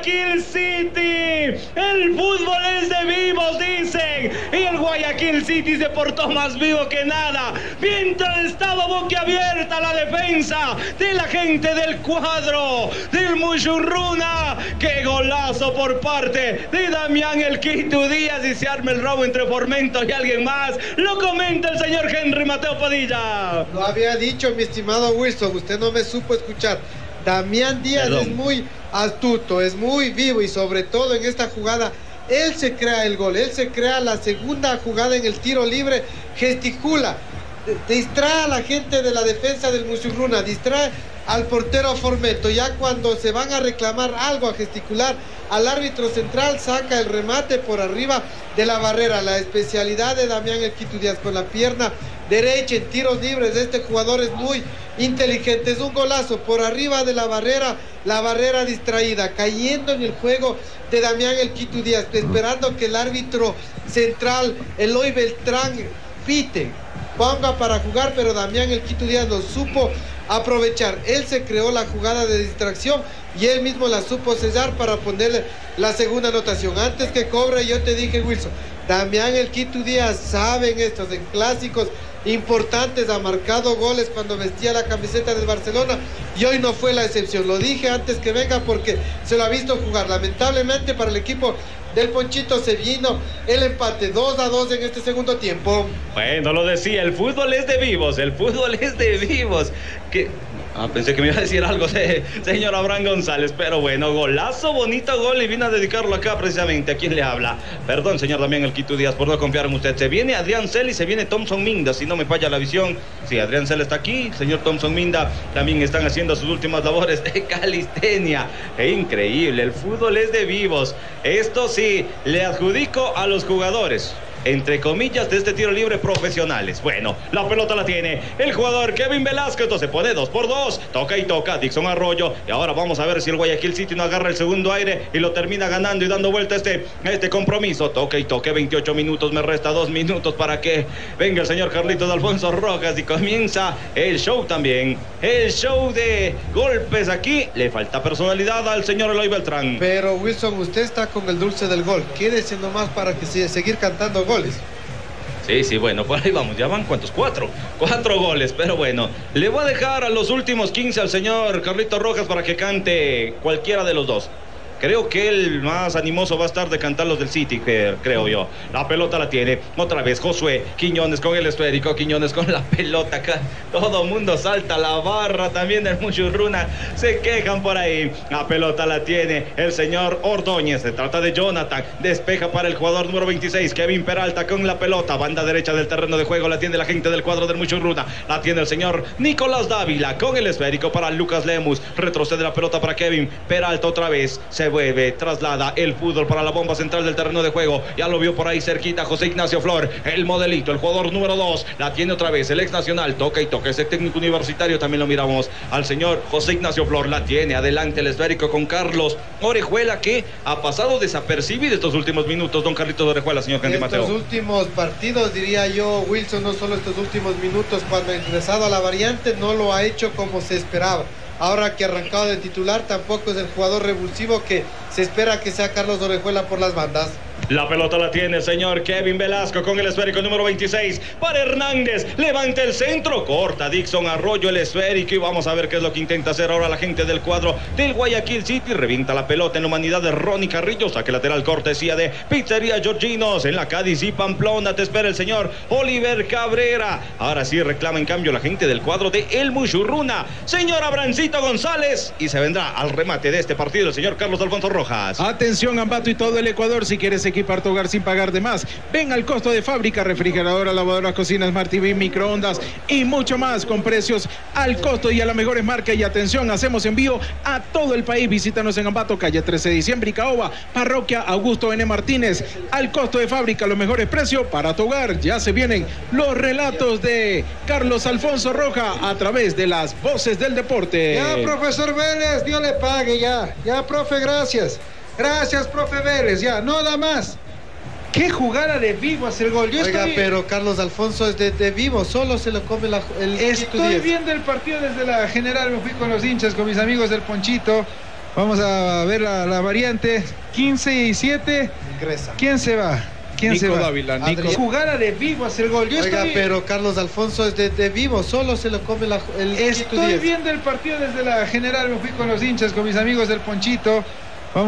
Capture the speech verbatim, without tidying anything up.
Guayaquil City. El fútbol es de vivos, dicen. Y el Guayaquil City se portó más vivo que nada. Mientras estaba boquiabierta la defensa de la gente del cuadro del Muchurruna. ¡Qué golazo por parte de Damián El Quitu Díaz! Y se arma el robo entre Formento y alguien más. Lo comenta el señor Henry Mateo Padilla. Lo había dicho, mi estimado Wilson, usted no me supo escuchar. Damián Díaz Perdón. es muy astuto, es muy vivo y sobre todo en esta jugada él se crea el gol, él se crea la segunda jugada en el tiro libre, gesticula, distrae a la gente de la defensa del Muchurruna, distrae al portero Formento. Ya cuando se van a reclamar algo, a gesticular, al árbitro central saca el remate por arriba de la barrera. La especialidad de Damián El Quitu Díaz con la pierna derecha en tiros libres. Este jugador es muy inteligente, es un golazo por arriba de la barrera, la barrera distraída, cayendo en el juego de Damián El Quitu Díaz, esperando que el árbitro central Eloy Beltrán pite, ponga para jugar, pero Damián El Quitu Díaz lo supo aprovechar. Él se creó la jugada de distracción y él mismo la supo sellar para ponerle la segunda anotación. Antes que cobre, yo te dije, Wilson, Damián El Quitu Díaz sabe en estos, en clásicos importantes, ha marcado goles cuando vestía la camiseta del Barcelona y hoy no fue la excepción. Lo dije antes que venga porque se lo ha visto jugar. Lamentablemente para el equipo del Ponchito se vino el empate dos a dos en este segundo tiempo. Bueno, lo decía, el fútbol es de vivos, el fútbol es de vivos. Que... Ah, pensé que me iba a decir algo de señor Abraham González, pero bueno, golazo, bonito gol y vine a dedicarlo acá precisamente. ¿A quién le habla? Perdón, señor Damián El Quitu Díaz, por no confiar en usted. Se viene Adrián Cel y se viene Thompson Minda, si no me falla la visión. Sí, Adrián Cel está aquí, señor Thompson Minda también están haciendo sus últimas labores de calistenia. ¡Qué increíble! El fútbol es de vivos. Esto sí, le adjudico a los jugadores, entre comillas, de este tiro libre profesionales. Bueno, la pelota la tiene el jugador Kevin Velasco. Esto se pone dos por dos. Toca y toca Dixon Arroyo. Y ahora vamos a ver si el Guayaquil City no agarra el segundo aire y lo termina ganando y dando vuelta este, este compromiso. Toca y toque, veintiocho minutos. Me resta dos minutos para que venga el señor Carlitos Alfonso Rojas y comienza el show también. El show de golpes aquí. Le falta personalidad al señor Eloy Beltrán. Pero Wilson, usted está con el dulce del gol. Quédese nomás para que siga, seguir cantando goles. Sí, sí, bueno, por ahí vamos, ya van ¿cuántos? Cuatro, cuatro goles, pero bueno, le voy a dejar a los últimos quince al señor Carlitos Rojas para que cante cualquiera de los dos. Creo que el más animoso va a estar de cantar los del City, creo yo. La pelota la tiene otra vez Josué Quiñones con el esférico, Quiñones con la pelota acá. Todo mundo salta, la barra también del Muchurruna. Se quejan por ahí. La pelota la tiene el señor Ordóñez. Se trata de Jonathan. Despeja para el jugador número veintiséis, Kevin Peralta con la pelota. Banda derecha del terreno de juego la tiene la gente del cuadro del Muchurruna. La tiene el señor Nicolás Dávila con el esférico para Lucas Lemus. Retrocede la pelota para Kevin Peralta otra vez. Se vuelve, traslada el fútbol para la bomba central del terreno de juego. Ya lo vio por ahí cerquita José Ignacio Flor, el modelito, el jugador número dos. La tiene otra vez el ex nacional, toca y toca ese técnico universitario, también lo miramos al señor José Ignacio Flor. La tiene adelante el esférico con Carlos Orejuela, que ha pasado desapercibido estos últimos minutos. Don Carlitos Orejuela, señor Candy Mateo. Estos últimos partidos, diría yo, Wilson, no solo estos últimos minutos, cuando ha ingresado a la variante no lo ha hecho como se esperaba. Ahora que ha arrancado de titular, tampoco es el jugador revulsivo que se espera que sea Carlos Orejuela por las bandas. La pelota la tiene el señor Kevin Velasco con el esférico número veintiséis para Hernández. Levanta el centro, corta Dixon Arroyo el esférico y vamos a ver qué es lo que intenta hacer ahora la gente del cuadro del Guayaquil City. Revienta la pelota en la humanidad de Ronnie Carrillo. Saque lateral, cortesía de Pizzería Georginos en la Cádiz y Pamplona. Te espera el señor Oliver Cabrera. Ahora sí reclama en cambio la gente del cuadro de El Muchurruna, señor Abrancito González, y se vendrá al remate de este partido el señor Carlos Alfonso Rojas. Atención Ambato y todo el Ecuador, si quieres equipar tu hogar sin pagar de más, ven al costo de fábrica, refrigeradora, lavadora, cocinas, Smart T V, microondas y mucho más con precios al costo y a las mejores marcas. Y atención, hacemos envío a todo el país. Visítanos en Ambato, calle trece de diciembre y Caoba, parroquia Augusto N. Martínez. Al costo de fábrica, los mejores precios para tu hogar. Ya se vienen los relatos de Carlos Alfonso Roja a través de las voces del deporte. Ya, profesor Vélez, Dios le pague ya. Ya, profe, gracias. Gracias, profe Vélez, ya, no da más. ¿Qué jugada de Vivo hace el gol? Yo Oiga, estoy... pero Carlos Alfonso es de, de Vivo, solo se lo come la, el Estoy viendo el partido desde la general, me fui con los hinchas, con mis amigos del Ponchito. Vamos a ver la, la variante. quince y siete. Ingresa. ¿Quién se va? ¿Quién Nico se va? Dávila, Nico. Adrián. Jugada de Vivo hacer el gol. Yo Oiga, estoy, pero Carlos Alfonso es de, de Vivo, solo se lo come la, el Quito estoy diez. viendo el partido desde la general. Me fui con los hinchas, con mis amigos del Ponchito.